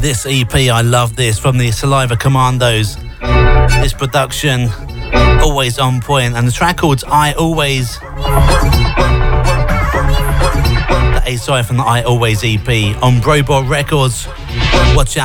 This EP, I love this, from the Saliva Commandos. This production, always on point, and the track called I Always. The A-side from the I Always EP on Robot Records. Watch out.